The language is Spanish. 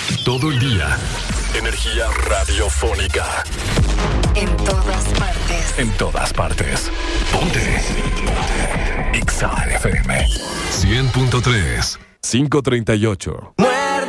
Todo el día. Energía radiofónica. En todas partes. En todas partes. Ponte. Exa FM 100.3. 538.